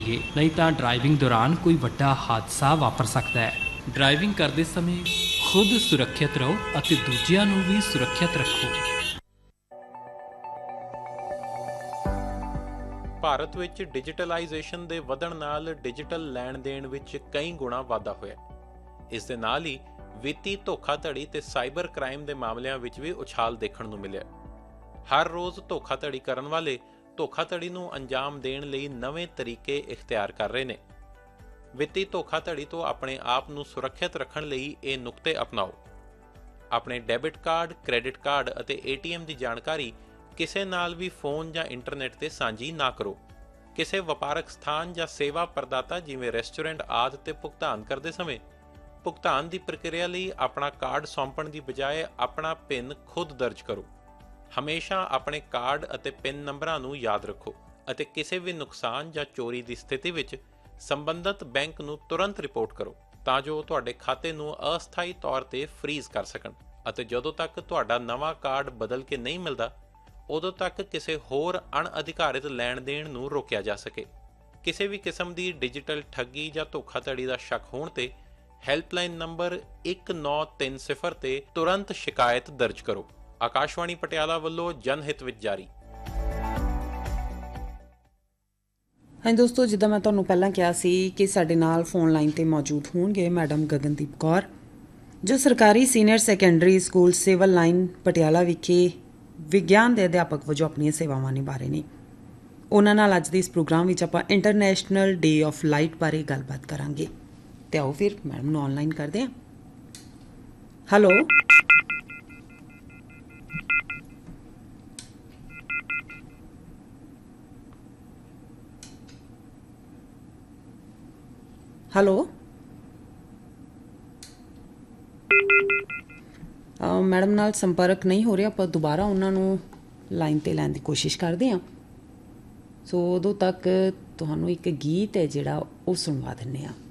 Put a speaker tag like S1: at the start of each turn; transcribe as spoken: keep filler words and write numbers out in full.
S1: नहीं तो ड्राइविंग दौरान कोई वड्डा हादसा वापर सकता है। ड्राइविंग करते समय खुद सुरक्षित रहो और दूजिया नूं भी सुरक्षित रखो।
S2: ਭਾਰਤ ਵਿੱਚ ਡਿਜੀਟਲਾਈਜੇਸ਼ਨ ਦੇ ਵਧਣ ਨਾਲ ਡਿਜੀਟਲ ਲੈਣ ਦੇਣ ਵਿੱਚ ਕਈ ਗੁਣਾ ਵਾਧਾ ਹੋਇਆ। ਇਸ ਦੇ ਨਾਲ ਹੀ ਵਿੱਤੀ ਧੋਖਾਧੜੀ ਤੇ ਸਾਈਬਰ ਕ੍ਰਾਈਮ ਦੇ ਮਾਮਲਿਆਂ ਵਿੱਚ ਵੀ ਉਛਾਲ ਦੇਖਣ ਨੂੰ ਮਿਲਿਆ। ਹਰ ਰੋਜ਼ ਧੋਖਾਧੜੀ ਕਰਨ ਵਾਲੇ ਧੋਖਾਧੜੀ ਨੂੰ ਅੰਜਾਮ ਦੇਣ ਲਈ ਨਵੇਂ ਤਰੀਕੇ ਇਖਤਿਆਰ ਕਰ ਰਹੇ ਨੇ। ਵਿੱਤੀ ਧੋਖਾਧੜੀ ਤੋਂ ਆਪਣੇ ਆਪ ਨੂੰ ਸੁਰੱਖਿਅਤ ਰੱਖਣ ਲਈ ਇਹ ਨੁਕਤੇ ਅਪਣਾਓ। ਆਪਣੇ ਡੈਬਿਟ ਕਾਰਡ, ਕ੍ਰੈਡਿਟ ਕਾਰਡ ਅਤੇ ਏ ਟੀ ਐਮ ਦੀ ਜਾਣਕਾਰੀ ਕਿਸੇ ਨਾਲ ਵੀ ਫੋਨ ਜਾਂ ਇੰਟਰਨੈਟ 'ਤੇ ਸਾਂਝੀ ਨਾ ਕਰੋ। ਕਿਸੇ ਵਪਾਰਕ ਸਥਾਨ ਜਾਂ ਸੇਵਾ ਪ੍ਰਦਾਤਾ ਜਿਵੇਂ ਰੈਸਟੋਰੈਂਟ ਆਦਿ 'ਤੇ ਭੁਗਤਾਨ ਕਰਦੇ ਸਮੇਂ ਭੁਗਤਾਨ ਦੀ ਪ੍ਰਕਿਰਿਆ ਲਈ ਆਪਣਾ ਕਾਰਡ ਸੌਂਪਣ ਦੀ ਬਜਾਏ ਆਪਣਾ ਪਿਨ ਖੁਦ ਦਰਜ ਕਰੋ। ਹਮੇਸ਼ਾ ਆਪਣੇ ਕਾਰਡ ਅਤੇ ਪਿਨ ਨੰਬਰਾਂ ਨੂੰ ਯਾਦ ਰੱਖੋ ਅਤੇ ਕਿਸੇ ਵੀ ਨੁਕਸਾਨ ਜਾਂ ਚੋਰੀ ਦੀ ਸਥਿਤੀ ਵਿੱਚ ਸੰਬੰਧਿਤ ਬੈਂਕ ਨੂੰ ਤੁਰੰਤ ਰਿਪੋਰਟ ਕਰੋ ਤਾਂ ਜੋ ਤੁਹਾਡੇ ਖਾਤੇ ਨੂੰ ਅਸਥਾਈ ਤੌਰ 'ਤੇ ਫਰੀਜ਼ ਕਰ ਸਕਣ ਅਤੇ ਜਦੋਂ ਤੱਕ ਤੁਹਾਡਾ ਨਵਾਂ ਕਾਰਡ ਬਦਲ ਕੇ ਨਹੀਂ ਮਿਲਦਾ ਉਦੋਂ ਤੱਕ ਕਿਸੇ ਹੋਰ ਅਣਅਧਿਕਾਰਿਤ ਲੈਣ ਦੇਣ ਨੂੰ ਰੋਕਿਆ ਜਾ ਸਕੇ। ਕਿਸੇ ਵੀ ਕਿਸਮ ਦੀ ਡਿਜੀਟਲ ਠੱਗੀ ਜਾਂ ਧੋਖਾਧੜੀ ਦਾ ਸ਼ੱਕ ਹੋਣ 'ਤੇ ਹੈਲਪਲਾਈਨ ਨੰਬਰ ਇੱਕ ਨੌ ਤਿੰਨ ਸਿਫਰ 'ਤੇ ਤੁਰੰਤ ਸ਼ਿਕਾਇਤ ਦਰਜ ਕਰੋ। ਆਕਾਸ਼ਵਾਣੀ ਪਟਿਆਲਾ ਵੱਲੋਂ ਜਨਹਿਤ ਵਿੱਚ ਜਾਰੀ।
S3: ਹਾਂਜੀ ਦੋਸਤੋ, ਜਿੱਦਾਂ ਮੈਂ ਤੁਹਾਨੂੰ ਪਹਿਲਾਂ ਕਿਹਾ ਸੀ ਕਿ ਸਾਡੇ ਨਾਲ ਫੋਨ ਲਾਈਨ 'ਤੇ ਮੌਜੂਦ ਹੋਣਗੇ ਮੈਡਮ ਗਗਨਦੀਪ ਕੌਰ, ਜੋ ਸਰਕਾਰੀ senior secondary school civil line Patiala ਵਿਖੇ ਵਿਗਿਆਨ ਦੇ ਅਧਿਆਪਕ ਵਜੋਂ ਆਪਣੀਆਂ ਸੇਵਾਵਾਂ ਨਿਭਾ ਰਹੇ ਨੇ। ਉਹਨਾਂ ਨਾਲ ਅੱਜ ਦੇ ਇਸ ਪ੍ਰੋਗਰਾਮ ਵਿੱਚ ਆਪਾਂ ਇੰਟਰਨੈਸ਼ਨਲ ਡੇ ਆਫ ਲਾਈਟ ਬਾਰੇ ਗੱਲਬਾਤ ਕਰਾਂਗੇ। ਤੇ ਆਓ ਫਿਰ ਮੈਡਮ ਨੂੰ ਆਨਲਾਈਨ ਕਰਦੇ ਹਾਂ। ਹੈਲੋ ਹੈਲੋ ਮੈਡਮ ਨਾਲ ਸੰਪਰਕ ਨਹੀਂ ਹੋ ਰਿਹਾ। ਆਪਾਂ ਦੁਬਾਰਾ ਉਹਨਾਂ ਨੂੰ ਲਾਈਨ 'ਤੇ ਲੈਣ ਦੀ ਕੋਸ਼ਿਸ਼ ਕਰਦੇ ਹਾਂ। ਸੋ ਉਦੋਂ ਤੱਕ ਤੁਹਾਨੂੰ ਇੱਕ ਗੀਤ ਹੈ ਜਿਹੜਾ ਉਹ ਸੁਣਵਾ ਦਿੰਦੇ ਹਾਂ।